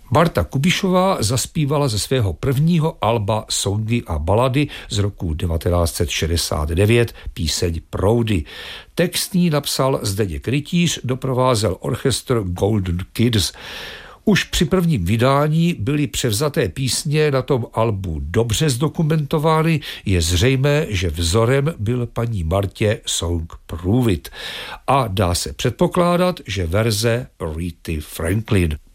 Marta Kubišová zaspívala ze svého prvního alba Songy a balady z roku 1969 píseň Proudy. Textní napsal Zdeněk Rytíř, doprovázel orchestr Golden Kids. Už při prvním vydání byly převzaté písně na tom albu dobře zdokumentovány, je zřejmé, že vzorem byl paní Martě song Prove It. A dá se předpokládat, že verze Arethy Franklin.